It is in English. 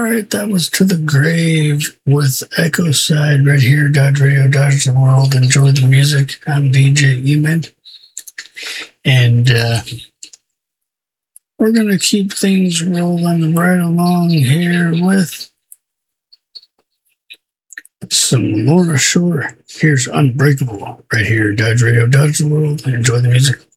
right, that was To the Grave with Echo Side right here. Dodge Radio, Dodge the World. Enjoy the music. I'm DJ Eman. And we're going to keep things rolling right along here with some Lorna Shore. Here's Unbreakable right here. Dodge Radio, Dodge the World. Enjoy the music.